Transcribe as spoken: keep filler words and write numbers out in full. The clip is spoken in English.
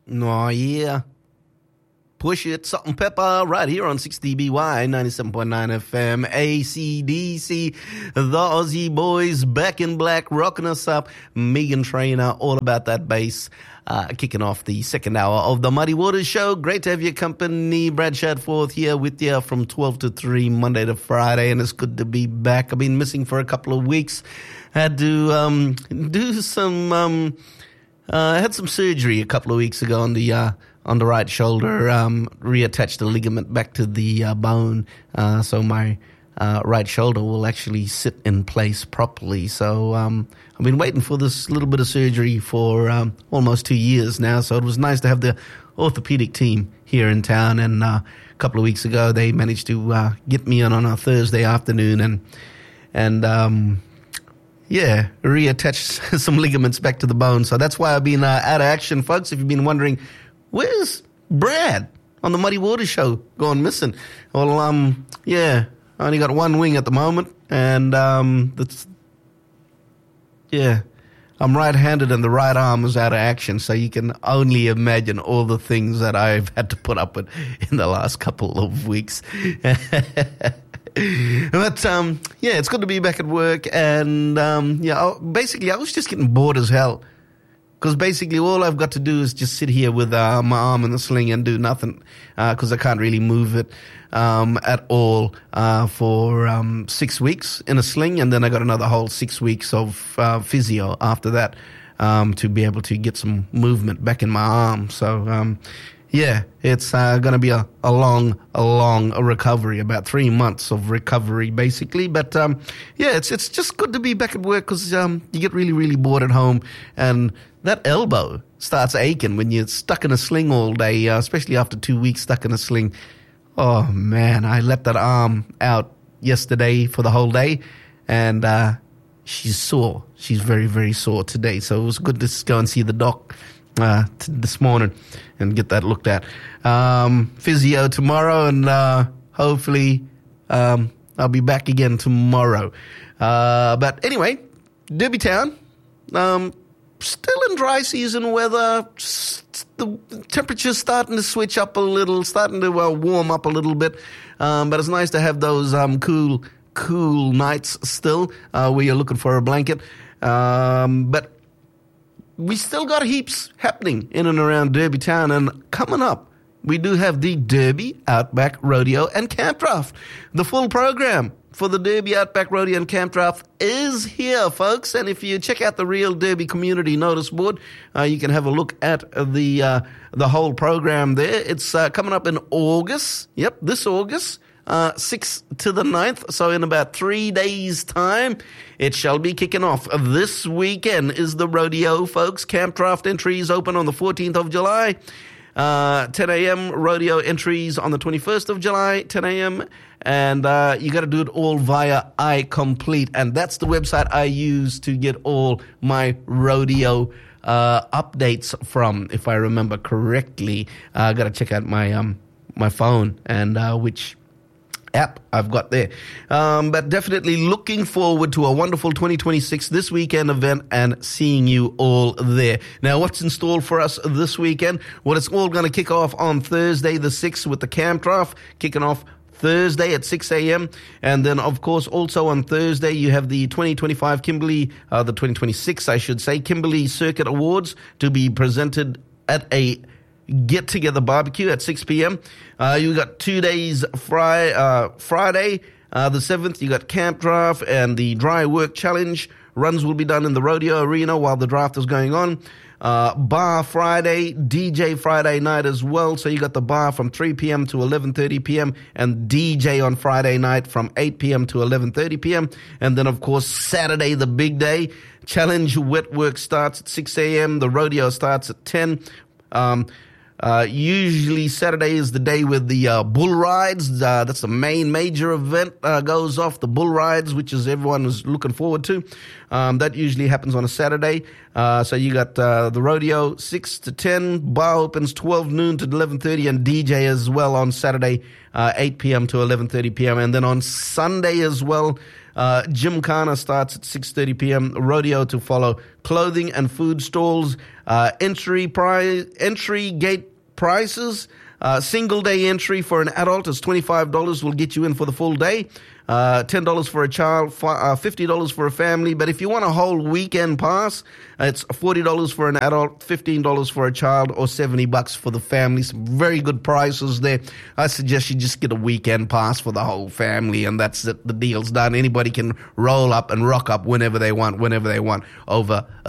Oh, yeah. Push it, Salt and Pepper, right here on six D B Y, ninety-seven point nine F M, A C D C, the Aussie boys, back in black, rocking us up, Megan Trainor, all about that bass, uh, kicking off the second hour of the Muddy Waters Show. Great to have your company, Brad Shadforth here with you from twelve to three, Monday to Friday, and it's good to be back. I've been missing for a couple of weeks, had to um, do some, um, uh, I had some surgery a couple of weeks ago on the, uh, on the right shoulder, um, reattached the ligament back to the uh, bone, uh, so my uh, right shoulder will actually sit in place properly. So um, I've been waiting for this little bit of surgery for um, almost two years now, so it was nice to have the orthopedic team here in town, and uh, a couple of weeks ago they managed to uh, get me in on a Thursday afternoon and, and um, yeah, reattach some ligaments back to the bone. So that's why I've been uh, out of action, folks. If you've been wondering, where's Brad on the Muddy Waters Show gone missing? Well, um, yeah, I only got one wing at the moment, and um, that's, yeah, I'm right-handed and the right arm is out of action, so you can only imagine all the things that I've had to put up with in the last couple of weeks. But, um, yeah, it's good to be back at work, and, um, yeah, I, basically I was just getting bored as hell. Because basically all I've got to do is just sit here with uh, my arm in the sling and do nothing, because uh, I can't really move it um, at all uh, for um, six weeks in a sling, and then I got another whole six weeks of uh, physio after that um, to be able to get some movement back in my arm. So, um, yeah, it's uh, going to be a, a long, a long recovery, about three months of recovery, basically. But, um, yeah, it's it's just good to be back at work because um, you get really, really bored at home, and that elbow starts aching when you're stuck in a sling all day, uh, especially after two weeks stuck in a sling. Oh, man, I let that arm out yesterday for the whole day, and uh, she's sore. She's very, very sore today. So it was good to go and see the doc uh, t- this morning and get that looked at. Um, physio tomorrow, and uh, hopefully um, I'll be back again tomorrow. Uh, but anyway, Derby Town, um, still in dry season weather. The temperature's starting to switch up a little, starting to uh, warm up a little bit. Um, but it's nice to have those um, cool, cool nights still uh, where you're looking for a blanket. Um, but we still got heaps happening in and around Derby Town, and coming up, we do have the Derby Outback Rodeo and Camp Draft. The full program for the Derby Outback Rodeo and Camp Draft is here, folks. And if you check out the Real Derby Community Notice Board, uh, you can have a look at the uh, the whole program there. It's uh, coming up in August. Yep, this August. Uh, sixth to the ninth, so in about three days' time, it shall be kicking off. This weekend is the rodeo, folks. Camp Draft entries open on the fourteenth of July. Uh, ten a.m. rodeo entries on the twenty-first of July, ten a.m. And uh, you got to do it all via iComplete. And that's the website I use to get all my rodeo uh, updates from, if I remember correctly. I uh, got to check out my um my phone and uh, which app I've got there. Um, but definitely looking forward to a wonderful twenty twenty-six this weekend event and seeing you all there. Now, what's in store for us this weekend? Well, it's all going to kick off on Thursday the sixth with the Camp Draft, kicking off Thursday at six a.m. And then, of course, also on Thursday, you have the twenty twenty-five Kimberley, uh, the twenty twenty-six, I should say, Kimberley Circuit Awards to be presented at a get-together barbecue at six p.m. Uh, you got two days Friday, uh, Friday uh, the seventh, you got Camp Draft and the Dry Work Challenge. Runs will be done in the rodeo arena while the draft is going on. Uh, bar Friday, D J Friday night as well. So you got the bar from three p.m. to eleven thirty p.m. and D J on Friday night from eight p.m. to eleven thirty p.m. And then, of course, Saturday, the big day. Challenge Wet Work starts at six a.m. The rodeo starts at ten. Um, Uh, usually Saturday is the day with the uh, bull rides. Uh, that's the main major event uh, goes off, the bull rides, which is everyone is looking forward to. Um, that usually happens on a Saturday. Uh, so you got uh, the rodeo six to ten, bar opens twelve noon to eleven thirty, and D J as well on Saturday, uh, eight p.m. to eleven thirty p.m. And then on Sunday as well, Uh, Gymkhana starts at six thirty p.m. Rodeo to follow. Clothing and food stalls. Uh, entry price, entry gate prices. Uh, single day entry for an adult is twenty-five dollars. Will get you in for the full day. Uh, ten dollars for a child, uh, fifty dollars for a family. But if you want a whole weekend pass, it's forty dollars for an adult, fifteen dollars for a child, or seventy bucks for the family. Some very good prices there. I suggest you just get a weekend pass for the whole family, and that's it. The deal's done. Anybody can roll up and rock up whenever they want, whenever they want, over